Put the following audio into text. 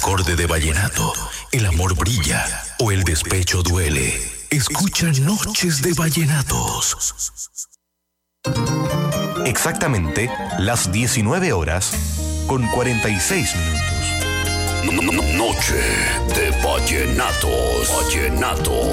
acorde de vallenato, el amor brilla o el despecho duele. Escucha Noches de Vallenatos. Exactamente las 19 horas con 46 minutos. Noche de Vallenatos. Vallenatos.